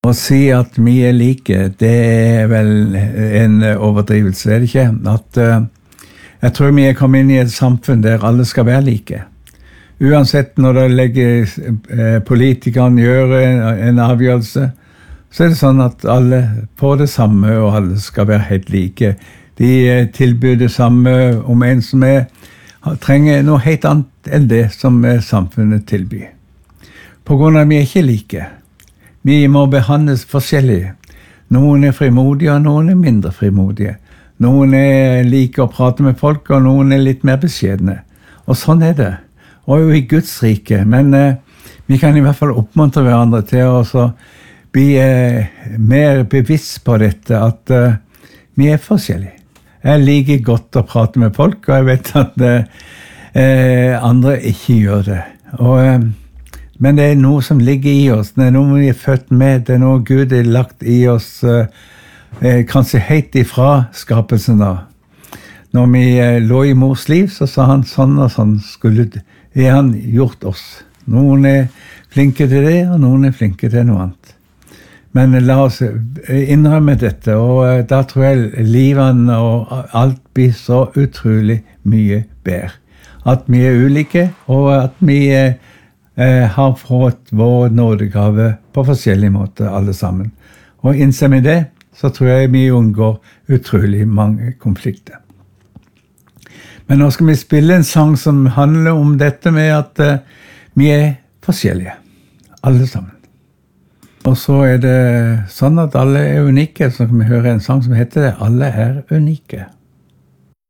Å si at vi like, det vel en overdrivelse, det ikke? At jeg tror vi kommet inn i et samfunn der alle skal være like. Uansett når politikerne gjør en avgjørelse, så det sånn at alle får det samme, og alle skal være helt like. De tilbyr det samme om en som trenger noe helt annet enn det som samfunnet tilbyr. På grunn av at vi ikke like. Vi må behandles forskjellig. Noen frimodige, og noen mindre frimodige. Noen liker å prate med folk, og noen litt mer beskjedne. Og sånn det. Og jo i Guds rike. Men vi kan i hvert fall oppmuntre hverandre til å bli mer bevisst på dette, at vi forskjellige. Jeg liker godt å prate med folk, og jeg vet at andre ikke gjør det. Men det noe som ligger i oss, det noe vi født med, det noe Gud har lagt i oss, kanskje helt ifra skapelsen da. Når vi lå i mors liv, så sa han sånn og sånn har han gjort oss. Noen flinke til det, og noen flinke til noe annet. Men la oss innrømme dette, og da tror jeg livet og alt blir så utrolig mye bedre. At vi ulike, og at vi har fått vår nådegave på forskjellige måter alle sammen. Og innser vi det, så tror jeg vi unngår utrolig mange konflikter. Men nå skal vi spille en sang som handler om dette med at vi forskjellige, alle sammen. Og så det sånn at alle unike, så kan vi høre en sang som heter det, Alle unike.